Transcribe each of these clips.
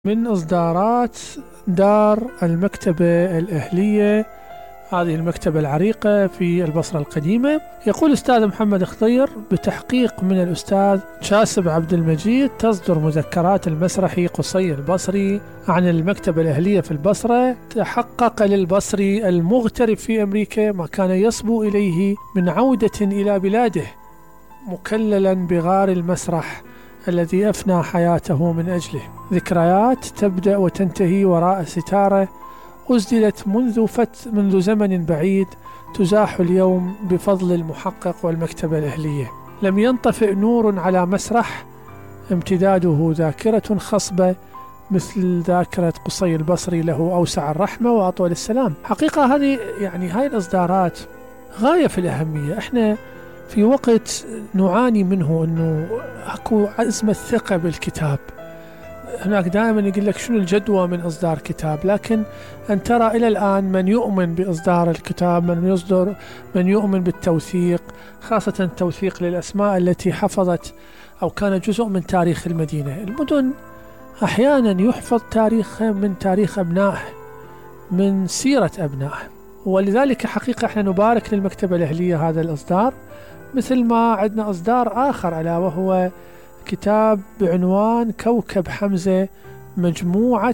من إصدارات دار المكتبة الأهلية، هذه المكتبة العريقة في البصرة القديمة. يقول الأستاذ محمد خضير بتحقيق من الأستاذ شاسب عبد المجيد تصدر مذكرات المسرحي قصي البصري عن المكتبة الأهلية في البصرة. تحقق للبصري المغترب في أمريكا ما كان يصبو إليه من عودة إلى بلاده، مكللا بغار المسرح الذي أفنى حياته من أجله. ذكريات تبدأ وتنتهي وراء ستارة أسدلت منذ زمن بعيد، تزاح اليوم بفضل المحقق والمكتبة الأهلية. لم ينطفئ نور على مسرح امتداده ذاكرة خصبة مثل ذاكرة قصي البصري، له أوسع الرحمة وأطول السلام. حقيقة هذه هاي الإصدارات غاية في الأهمية. احنا في وقت نعاني منه أنه أكو أزمة ثقة بالكتاب. هناك دائما يقول لك شنو الجدوى من إصدار كتاب، لكن أن ترى إلى الآن من يؤمن بإصدار الكتاب، من يؤمن بالتوثيق، خاصة التوثيق للأسماء التي حفظت أو كانت جزء من تاريخ المدينة. المدن أحيانا يحفظ تاريخها من تاريخ أبنائه، من سيرة أبنائه، ولذلك حقيقة احنا نبارك للمكتبة الأهلية هذا الإصدار، مثل ما عندنا إصدار آخر ألا وهو كتاب بعنوان كوكب حمزة، مجموعة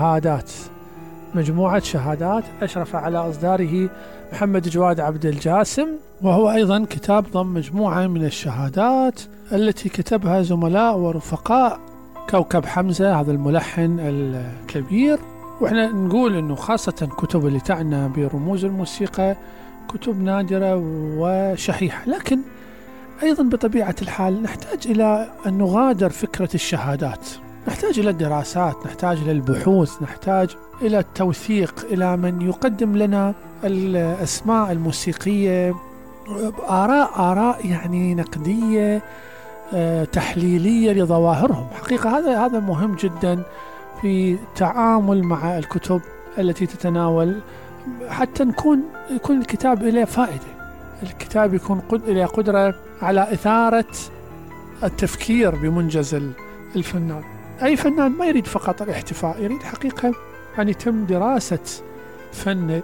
شهادات أشرف على إصداره محمد جواد عبد الجاسم، وهو أيضا كتاب ضم مجموعة من الشهادات التي كتبها زملاء ورفقاء كوكب حمزة هذا الملحن الكبير. وإحنا نقول أنه خاصة كتب اللي تعنى برموز الموسيقى كتب نادرة وشحيحة، لكن أيضا بطبيعة الحال نحتاج إلى أن نغادر فكرة الشهادات، نحتاج إلى الدراسات، نحتاج إلى البحوث، نحتاج إلى التوثيق، إلى من يقدم لنا الأسماء الموسيقية آراء يعني نقدية تحليلية لظواهرهم. حقيقة هذا مهم جدا في التعامل مع الكتب التي تتناول، حتى يكون الكتاب إليه فائدة، الكتاب يكون إليه قدرة على إثارة التفكير بمنجز الفنان. أي فنان ما يريد فقط الاحتفاء، يريد حقيقة أن يتم دراسة فن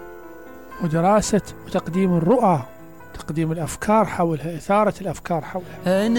ودراسة وتقديم الرؤى، تقديم الأفكار حولها، إثارة الأفكار حولها.